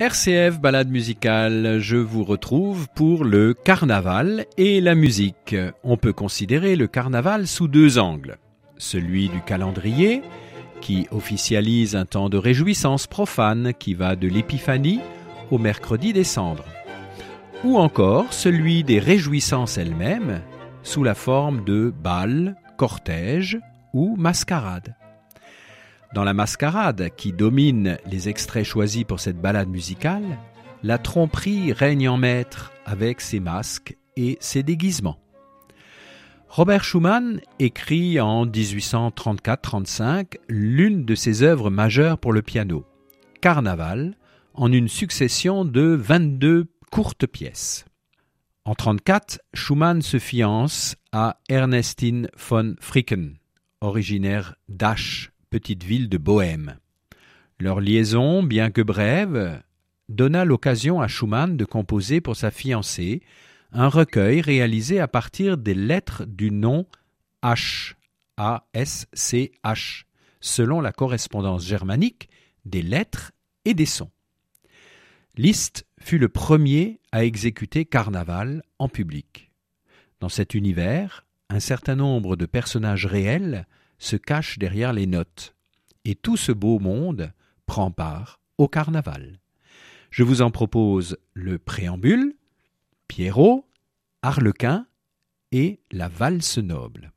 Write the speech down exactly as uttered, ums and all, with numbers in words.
R C F Balade musicale, je vous retrouve pour le carnaval et la musique. On peut considérer le carnaval sous deux angles. Celui du calendrier, qui officialise un temps de réjouissance profane qui va de l'épiphanie au mercredi des cendres. Ou encore celui des réjouissances elles-mêmes, sous la forme de bals, cortèges ou mascarades. Dans la mascarade qui domine les extraits choisis pour cette balade musicale, la tromperie règne en maître avec ses masques et ses déguisements. Robert Schumann écrit en dix-huit cent trente-quatre trente-cinq l'une de ses œuvres majeures pour le piano, Carnaval, en une succession de vingt-deux courtes pièces. En trente-quatre, Schumann se fiance à Ernestine von Fricken, originaire d'Asch, petite ville de Bohême. Leur liaison, bien que brève, donna l'occasion à Schumann de composer pour sa fiancée un recueil réalisé à partir des lettres du nom H, A S C H, selon la correspondance germanique des lettres et des sons. Liszt fut le premier à exécuter Carnaval en public. Dans cet univers, un certain nombre de personnages réels se cache derrière les notes, et tout ce beau monde prend part au carnaval. Je vous en propose le préambule, Pierrot, Arlequin et la valse noble.